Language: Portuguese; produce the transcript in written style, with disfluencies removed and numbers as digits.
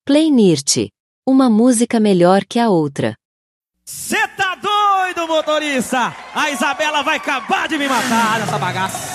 Play Nirt. Uma música melhor que a outra. Cê tá doido, motorista? A Isabela vai acabar de me matar nessa bagaça.